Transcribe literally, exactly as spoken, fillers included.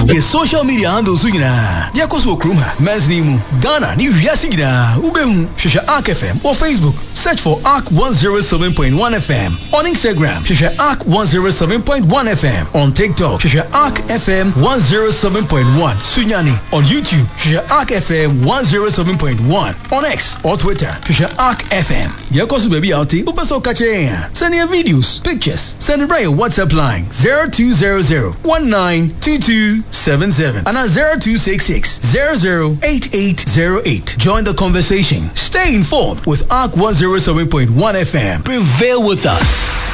The social media handles you na. Dia koso kruma. Mesnimu Ghana ni wiase gina. Ubehu Shesha Arc F M or Facebook. Search for Arc one oh seven point one F M. On Instagram, Shesha Arc one oh seven point one F M. On TikTok, Shesha Arc F M one oh seven point one. Sunyani. On YouTube, Shesha Arc F M one oh seven point one. On X or Twitter, Shesha Arc F M. Dia koso baby outi. Upeso kache. Send your videos, pictures. Send it by your WhatsApp line zero two zero zero one nine two two seven seven and at zero two six six zero zero eight eight zero eight. Join the conversation. Stay informed with Arc one oh seven point one F M. Prevail with us.